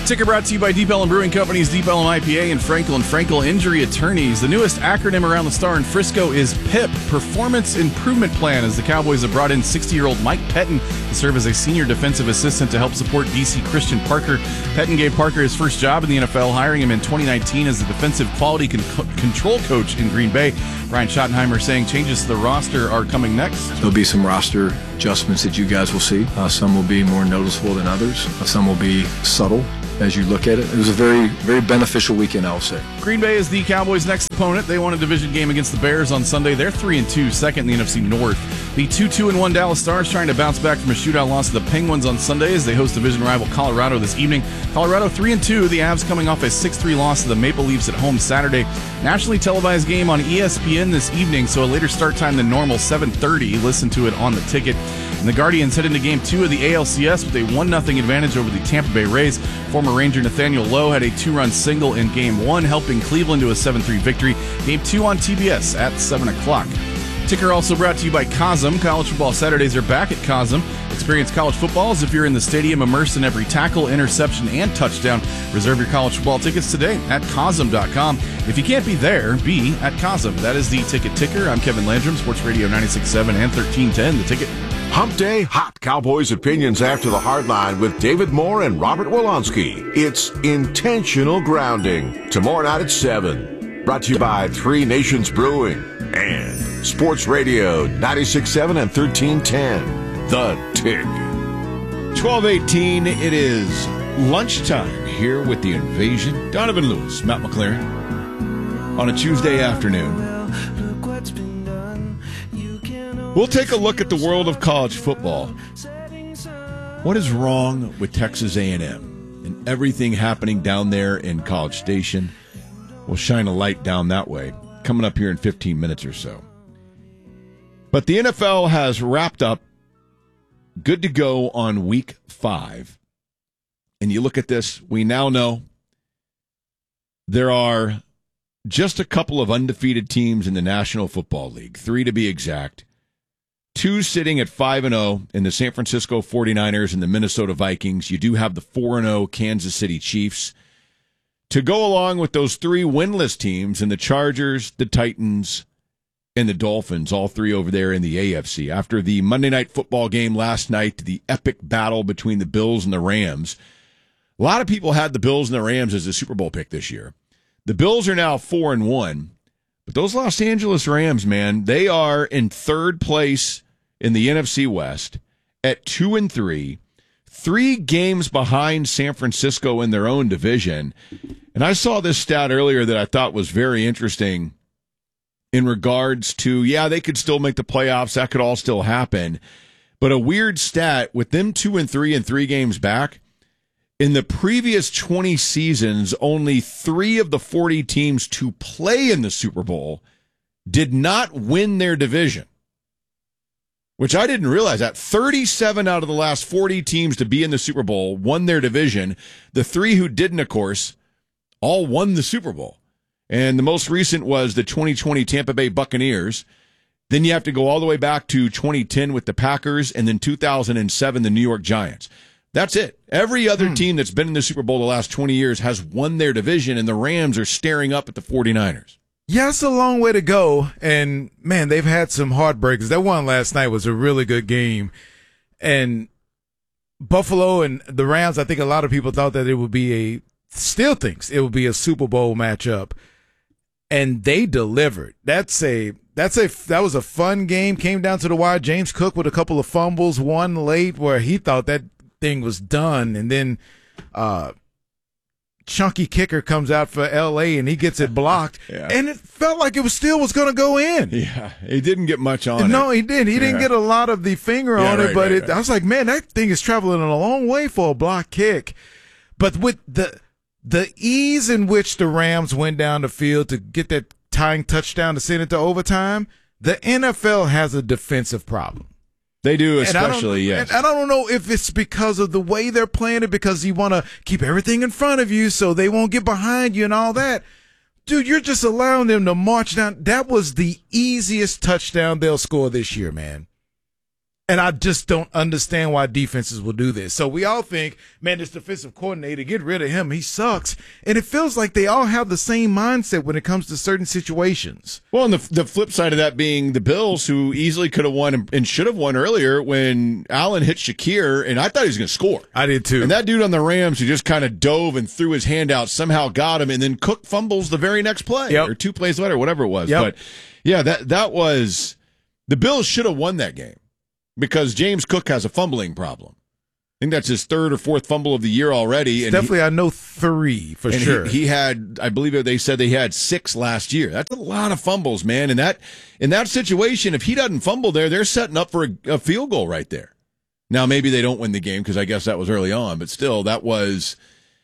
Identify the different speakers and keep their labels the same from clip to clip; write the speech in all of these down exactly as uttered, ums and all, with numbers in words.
Speaker 1: Ticker brought to you by Deep Ellum Brewing Company's Deep Ellum I P A and Frankel and Frankel Injury Attorneys. The newest acronym around the Star in Frisco is PIP, Performance Improvement Plan, as the Cowboys have brought in sixty-year-old Mike Pettine to serve as a senior defensive assistant to help support D C Christian Parker. Pettine gave Parker his first job in the N F L, hiring him in twenty nineteen as the defensive quality con- control coach in Green Bay. Brian Schottenheimer saying changes to the roster are coming next.
Speaker 2: There'll be some roster adjustments that you guys will see. Uh, some will be more noticeable than others. Uh, some will be subtle as you look at it. It was a very, very beneficial weekend, I'll say.
Speaker 1: Green Bay is the Cowboys' next opponent. They won a division game against the Bears on Sunday. They're three and two, second in the N F C North. The two two and one Dallas Stars trying to bounce back from a shootout loss to the Penguins on Sunday as they host division rival Colorado this evening. Colorado three and two, the Avs coming off a six three loss to the Maple Leafs at home Saturday. Nationally televised game on E S P N this evening, so a later start time than normal, seven thirty. Listen to it on the ticket. And the Guardians head into game two of the A L C S with a one nothing advantage over the Tampa Bay Rays. Former Ranger Nathaniel Lowe had a two-run single in game one, helping Cleveland to a seven three victory. Game two on T B S at seven o'clock. Ticker also brought to you by Cosm. College football Saturdays are back at Cosm. Experience college football as if you're in the stadium, immersed in every tackle, interception, and touchdown. Reserve your college football tickets today at Cosm dot com. If you can't be there, be at Cosm. That is the Ticket Ticker. I'm Kevin Landrum, Sports Radio ninety-six point seven and thirteen ten. The Ticket.
Speaker 3: Hump Day Hot Cowboys opinions after the hardline with David Moore and Robert Wolonsky. It's intentional grounding. Tomorrow night at seven. Brought to you by Three Nations Brewing and Sports Radio ninety-six point seven and thirteen ten. The Tick.
Speaker 4: twelve eighteen, it is lunchtime here with the Invasion. Donovan Lewis, Matt McLaren on a Tuesday afternoon. We'll take a look at the world of college football. What is wrong with Texas A and M and everything happening down there in College Station? We'll shine a light down that way, coming up here in fifteen minutes or so. But the N F L has wrapped up, good to go on week five. And you look at this, we now know there are just a couple of undefeated teams in the National Football League, three to be exact. Two sitting at five and oh in the San Francisco forty-niners and the Minnesota Vikings. You do have the four and oh Kansas City Chiefs. To go along with those three winless teams and the Chargers, the Titans, and the Dolphins, all three over there in the A F C. After the Monday Night Football game last night, the epic battle between the Bills and the Rams, a lot of people had the Bills and the Rams as a Super Bowl pick this year. The Bills are now four and one, but those Los Angeles Rams, man, they are in third place in the N F C West at two and three, three games behind San Francisco in their own division. And I saw this stat earlier that I thought was very interesting in regards to, yeah, they could still make the playoffs. That could all still happen. But a weird stat with them two and three and three games back. In the previous twenty seasons, only three of the forty teams to play in the Super Bowl did not win their division. Which I didn't realize that. thirty-seven out of the last forty teams to be in the Super Bowl won their division. The three who didn't, of course, all won the Super Bowl. And the most recent was the twenty twenty Tampa Bay Buccaneers. Then you have to go all the way back to twenty ten with the Packers, and then two thousand seven, the New York Giants. That's it. Every other hmm. team that's been in the Super Bowl the last twenty years has won their division, and the Rams are staring up at the forty-niners.
Speaker 5: Yeah, it's a long way to go, and, man, they've had some heartbreakers. That one last night was a really good game, and Buffalo and the Rams, I think a lot of people thought that it would be a – still thinks it would be a Super Bowl matchup, and they delivered. That's a – That's a that was a fun game, came down to the wire. James Cook with a couple of fumbles, one late where he thought that thing was done, and then uh chunky kicker comes out for L A and he gets it blocked, yeah. and it felt like it was still was going to go in.
Speaker 4: Yeah, he didn't get much on
Speaker 5: no,
Speaker 4: it.
Speaker 5: he didn't. He yeah. didn't get a lot of the finger yeah, on
Speaker 4: right,
Speaker 5: it, but
Speaker 4: right,
Speaker 5: it,
Speaker 4: right.
Speaker 5: I was like, man, that thing is traveling a long way for a block kick. But with the the ease in which the Rams went down the field to get that tying touchdown to send it to overtime, the N F L has a defensive problem.
Speaker 4: They do, especially,
Speaker 5: and
Speaker 4: yes.
Speaker 5: And I don't know if it's because of the way they're playing it, because you want to keep everything in front of you so they won't get behind you and all that. Dude, you're just allowing them to march down. That was the easiest touchdown they'll score this year, man. And I just don't understand why defenses will do this. So we all think, man, this defensive coordinator, get rid of him. He sucks. And it feels like they all have the same mindset when it comes to certain situations.
Speaker 4: Well, and the the flip side of that being the Bills, who easily could have won and, and should have won earlier when Allen hit Shakir, and I thought he was going to score.
Speaker 5: I did too.
Speaker 4: And that dude on the Rams who just kind of dove and threw his hand out somehow got him, and then Cook fumbles the very next play,
Speaker 5: yep.
Speaker 4: or two plays later, whatever it was.
Speaker 5: Yep.
Speaker 4: But, yeah, that that was – the Bills should have won that game. Because James Cook has a fumbling problem. I think that's his third or fourth fumble of the year already. And
Speaker 5: definitely,
Speaker 4: he,
Speaker 5: I know three for
Speaker 4: and
Speaker 5: sure.
Speaker 4: He, he had, I believe they said they had six last year. That's a lot of fumbles, man. And that in that situation, if he doesn't fumble there, they're setting up for a, a field goal right there. Now, maybe they don't win the game because I guess that was early on, but still, that was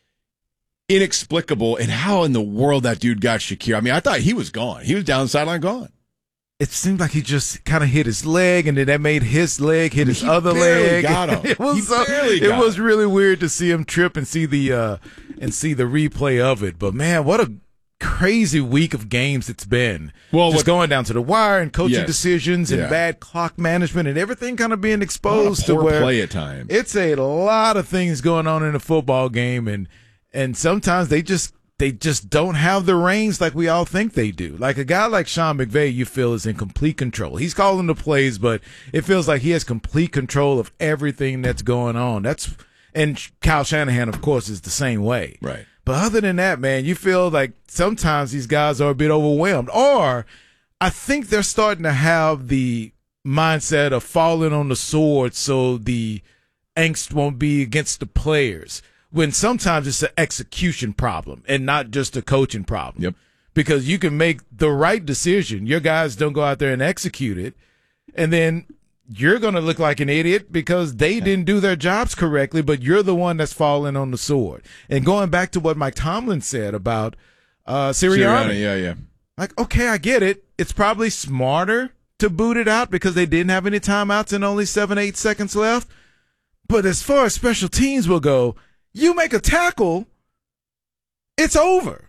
Speaker 4: inexplicable. And how in the world that dude got Shakir? I mean, I thought he was gone. He was down the sideline gone.
Speaker 5: It seemed like he just kind of hit his leg, and then that made his leg hit his
Speaker 4: he
Speaker 5: other
Speaker 4: barely
Speaker 5: leg.
Speaker 4: Got him.
Speaker 5: It was
Speaker 4: he
Speaker 5: so,
Speaker 4: barely
Speaker 5: it
Speaker 4: got
Speaker 5: was
Speaker 4: him.
Speaker 5: really weird to see him trip and see the uh, and see the replay of it. But man, what a crazy week of games it's been.
Speaker 4: Well,
Speaker 5: just
Speaker 4: what,
Speaker 5: going down to the wire and coaching
Speaker 4: yes.
Speaker 5: decisions and
Speaker 4: yeah.
Speaker 5: bad clock management and everything kind of being exposed
Speaker 4: poor
Speaker 5: to where
Speaker 4: play at times.
Speaker 5: It's a lot of things going on in a football game, and and sometimes they just. They just don't have the reins like we all think they do. Like a guy like Sean McVay, you feel is in complete control. He's calling the plays, but it feels like he has complete control of everything that's going on. That's and Kyle Shanahan, of course, is the same way.
Speaker 4: Right.
Speaker 5: But other than that, man, you feel like sometimes these guys are a bit overwhelmed. Or I think they're starting to have the mindset of falling on the sword so the angst won't be against the players. When sometimes it's an execution problem and not just a coaching problem.
Speaker 4: Yep.
Speaker 5: Because you can make the right decision. Your guys don't go out there and execute it. And then you're going to look like an idiot because they didn't do their jobs correctly, but you're the one that's falling on the sword. And going back to what Mike Tomlin said about uh, Sirianni.
Speaker 4: Sirianni, yeah, yeah.
Speaker 5: Like, okay, I get it. It's probably smarter to boot it out because they didn't have any timeouts and only seven, eight seconds left. But as far as special teams will go, you make a tackle, it's over.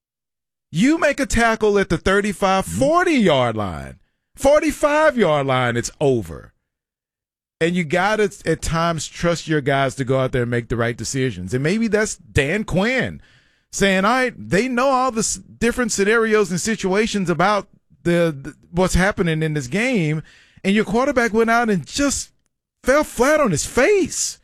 Speaker 5: You make a tackle at the thirty-five, forty-yard line, forty-five-yard line, it's over. And you got to, at times, trust your guys to go out there and make the right decisions. And maybe that's Dan Quinn saying, all right, they know all the s- different scenarios and situations about the, the what's happening in this game, and your quarterback went out and just fell flat on his face.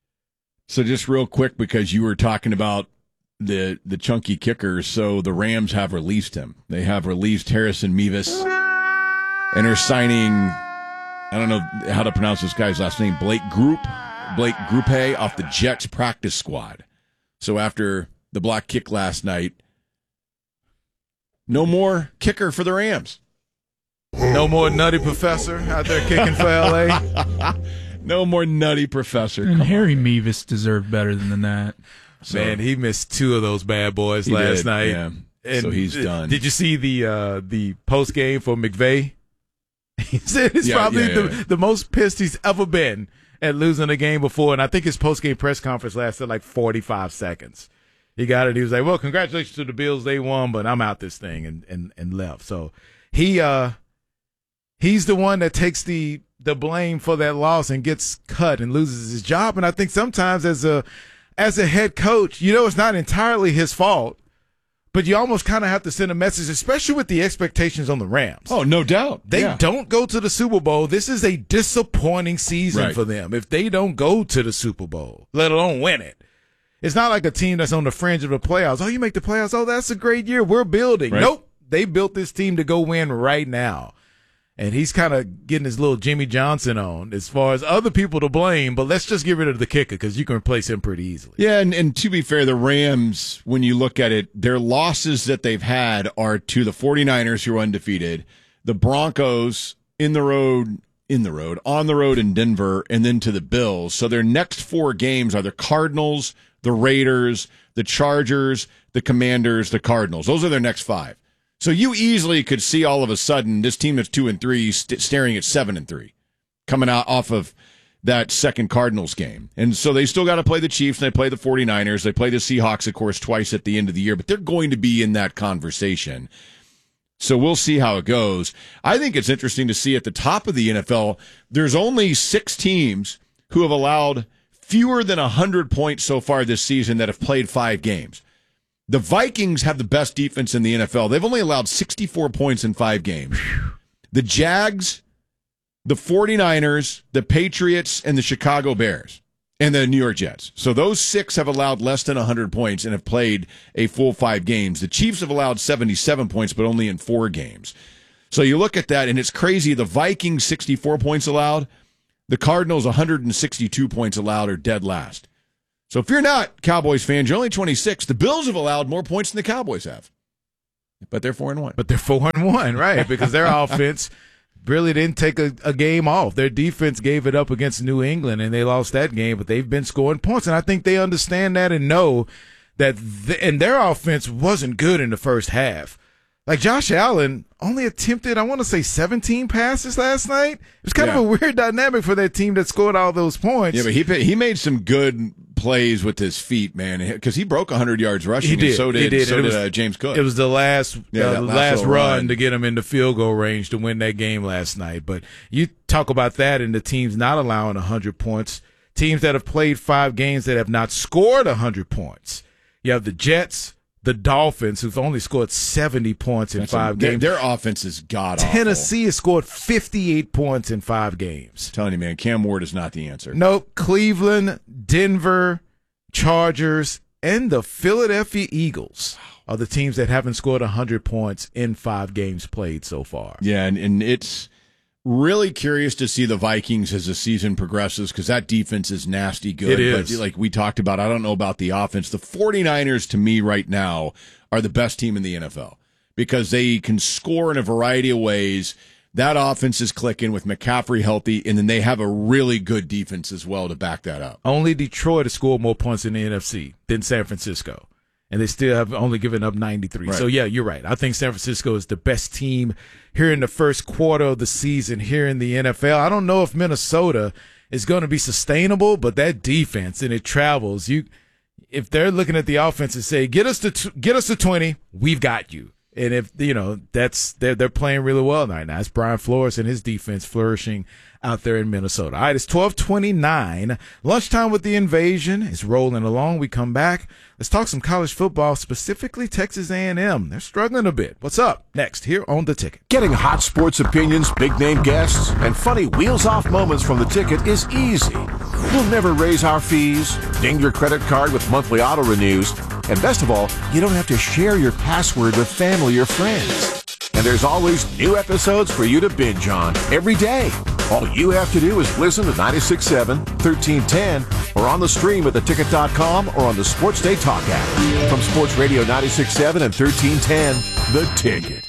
Speaker 4: So just real quick, because you were talking about the the chunky kickers, so the Rams have released him. They have released Harrison Mevis and are signing, I don't know how to pronounce this guy's last name, Blake Group, Blake Grupe off the Jets practice squad. So after the block kick last night, no more kicker for the Rams.
Speaker 5: No more Nutty Professor out there kicking for L A.
Speaker 4: No more Nutty Professor.
Speaker 6: And
Speaker 4: Come
Speaker 6: Harry
Speaker 4: on,
Speaker 6: Mevis deserved better than that.
Speaker 4: So,
Speaker 5: Man, he missed two of those bad boys
Speaker 4: he
Speaker 5: last
Speaker 4: did,
Speaker 5: night.
Speaker 4: Yeah.
Speaker 5: And
Speaker 4: So he's done.
Speaker 5: Did you see the uh, the post game for McVay? He said it's
Speaker 4: Yeah,
Speaker 5: probably
Speaker 4: yeah, yeah,
Speaker 5: the,
Speaker 4: yeah.
Speaker 5: the most pissed he's ever been at losing a game before. And I think his post game press conference lasted like forty-five seconds. He got it. He was like, well, congratulations to the Bills. They won, but I'm out this thing, and, and, and left. So he uh he's the one that takes the the blame for that loss and gets cut and loses his job. And I think sometimes as a as a head coach, you know, it's not entirely his fault, but you almost kind of have to send a message, especially with the expectations on the Rams.
Speaker 4: Oh, no doubt.
Speaker 5: They
Speaker 4: Yeah.
Speaker 5: don't go to the Super Bowl. This is a disappointing season
Speaker 4: Right.
Speaker 5: for them if they don't go to the Super Bowl, let alone win it. It's not like a team that's on the fringe of the playoffs. Oh, you make the playoffs. Oh, that's a great year. We're building.
Speaker 4: Right.
Speaker 5: Nope. They built this team to go win right now. And he's kind of getting his little Jimmy Johnson on as far as other people to blame, but let's just get rid of the kicker because you can replace him pretty easily.
Speaker 4: Yeah, and, and to be fair, the Rams, when you look at it, their losses that they've had are to the 49ers, who are undefeated, the Broncos in the road, in the road, on the road in Denver, and then to the Bills. So their next four games are the Cardinals, the Raiders, the Chargers, the Commanders, the Cardinals. Those are their next five. So you easily could see all of a sudden this team that's two and three st- staring at seven and three, coming out off of that second Cardinals game. And so they still got to play the Chiefs, and they play the 49ers. They play the Seahawks, of course, twice at the end of the year, but they're going to be in that conversation. So we'll see how it goes. I think it's interesting to see at the top of the N F L, there's only six teams who have allowed fewer than one hundred points so far this season that have played five games. The Vikings have the best defense in the N F L. They've only allowed sixty-four points in five games. The Jags, the 49ers, the Patriots, and the Chicago Bears, and the New York Jets. So those six have allowed less than one hundred points and have played a full five games. The Chiefs have allowed seventy-seven points, but only in four games. So you look at that, and it's crazy. The Vikings, sixty-four points allowed. The Cardinals, one hundred sixty-two points allowed, are dead last. So if you're not Cowboys fans, you're only twenty-six. The Bills have allowed more points than the Cowboys have. But they're four and one.
Speaker 5: But they're four and one, right? Because their offense really didn't take a, a game off. Their defense gave it up against New England, and they lost that game, but they've been scoring points. And I think they understand that and know that th- and their offense wasn't good in the first half. Like Josh Allen only attempted, I want to say, seventeen passes last night. It was kind yeah. of a weird dynamic for that team that scored all those points.
Speaker 4: Yeah, but he he made some good plays with his feet, man, because he broke one hundred yards rushing.
Speaker 5: He did.
Speaker 4: And so did,
Speaker 5: he did.
Speaker 4: So
Speaker 5: did
Speaker 4: was,
Speaker 5: uh,
Speaker 4: James Cook.
Speaker 5: It was the last,
Speaker 4: yeah,
Speaker 5: uh,
Speaker 4: last,
Speaker 5: last run,
Speaker 4: run
Speaker 5: to get him into field goal range to win that game last night. But you talk about that and the teams not allowing one hundred points, teams that have played five games that have not scored one hundred points. You have the Jets, the Dolphins, who've only scored seventy points in
Speaker 4: That's
Speaker 5: five
Speaker 4: a,
Speaker 5: games.
Speaker 4: Their, their offense is god-awful.
Speaker 5: Tennessee has scored fifty-eight points in five games.
Speaker 4: I'm telling you, man, Cam Ward is not the answer.
Speaker 5: Nope. Cleveland, Denver, Chargers, and the Philadelphia Eagles are the teams that haven't scored one hundred points in five games played so far.
Speaker 4: Yeah, and, and it's really curious to see the Vikings as the season progresses because that defense is nasty good.
Speaker 5: It is.
Speaker 4: But like we talked about, I don't know about the offense. The 49ers, to me right now, are the best team in the N F L because they can score in a variety of ways. That offense is clicking with McCaffrey healthy, and then they have a really good defense as well to back that up.
Speaker 5: Only Detroit has scored more points in the N F C than San Francisco, and they still have only given up ninety-three.
Speaker 4: Right.
Speaker 5: So, yeah, you're right. I think San Francisco is the best team here in the first quarter of the season here in the N F L. I don't know if Minnesota is going to be sustainable, but that defense, and it travels. You, if they're looking at the offense and say, get us to t- get us to twenty, we've got you. And if, you know, that's, they're, they're playing really well right now. It's Brian Flores and his defense flourishing out there in Minnesota. All right, it's twelve twenty-nine. Lunchtime with the Invasion is rolling along. We come back. Let's talk some college football, specifically Texas A and M. They're struggling a bit. What's up? Next, here on The Ticket.
Speaker 3: Getting hot sports opinions, big-name guests, and funny wheels-off moments from The Ticket is easy. We'll never raise our fees, ding your credit card with monthly auto renews, and best of all, you don't have to share your password with family or friends. And there's always new episodes for you to binge on every day. All you have to do is listen to ninety-six point seven, thirteen ten, or on the stream at the ticket dot com or on the Sports Day Talk app. From Sports Radio ninety-six point seven and thirteen ten, The Ticket.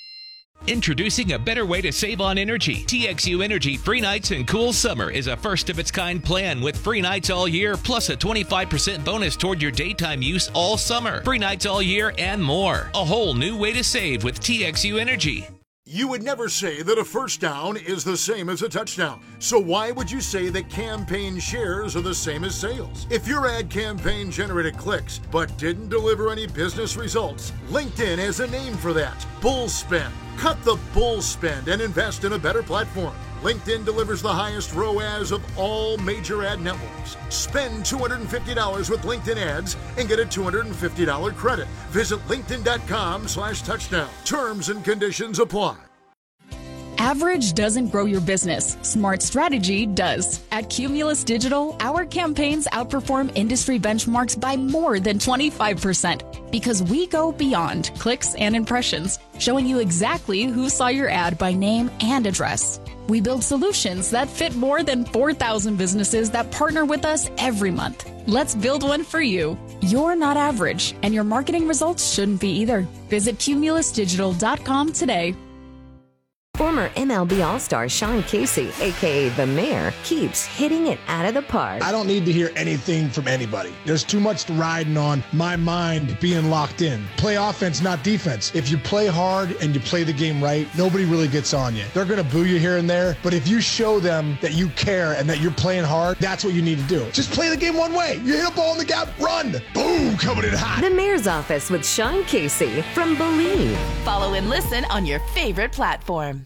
Speaker 7: Introducing a better way to save on energy. T X U Energy Free Nights and Cool Summer is a first-of-its-kind plan with free nights all year, plus a twenty-five percent bonus toward your daytime use all summer. Free nights all year and more. A whole new way to save with T X U Energy.
Speaker 8: You would never say that a first down is the same as a touchdown. So why would you say that campaign shares are the same as sales? If your ad campaign generated clicks but didn't deliver any business results, LinkedIn has a name for that: bull spend. Cut the bull spend and invest in a better platform. LinkedIn delivers the highest R O A S of all major ad networks. Spend two hundred fifty dollars with LinkedIn ads and get a two hundred fifty dollars credit. Visit linkedin.com slash touchdown. Terms and conditions apply.
Speaker 9: Average doesn't grow your business. Smart strategy does. At Cumulus Digital, our campaigns outperform industry benchmarks by more than twenty-five percent because we go beyond clicks and impressions, showing you exactly who saw your ad by name and address. We build solutions that fit more than four thousand businesses that partner with us every month. Let's build one for you. You're not average, and your marketing results shouldn't be either. Visit cumulus digital dot com today.
Speaker 10: Former M L B All-Star Sean Casey, a k a. The Mayor, keeps hitting it out of the park.
Speaker 11: I don't need to hear anything from anybody. There's too much riding on my mind being locked in. Play offense, not defense. If you play hard and you play the game right, nobody really gets on you. They're going to boo you here and there, but if you show them that you care and that you're playing hard, that's what you need to do. Just play the game one way. You hit a ball in the gap, run. Boom, coming in hot.
Speaker 10: The Mayor's Office with Sean Casey from Believe.
Speaker 12: Follow and listen on your favorite platform.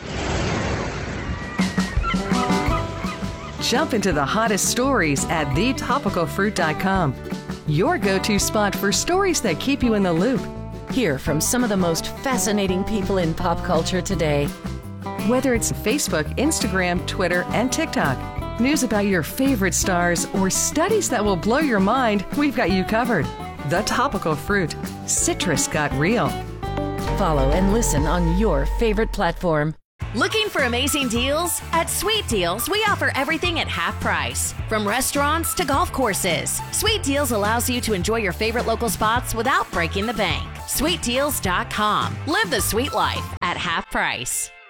Speaker 13: Jump into the hottest stories at the topical fruit dot com. Your go-to spot for stories that keep you in the loop.
Speaker 12: Hear from some of the most fascinating people in pop culture today.
Speaker 13: Whether it's Facebook, Instagram, Twitter, and TikTok, news about your favorite stars, or studies that will blow your mind, we've got you covered. The Topical Fruit. Citrus got real.
Speaker 12: Follow and listen on your favorite platform.
Speaker 14: Looking for amazing deals? At Sweet Deals, we offer everything at half price. From restaurants to golf courses, Sweet Deals allows you to enjoy your favorite local spots without breaking the bank. sweet deals dot com. Live the sweet life at half price.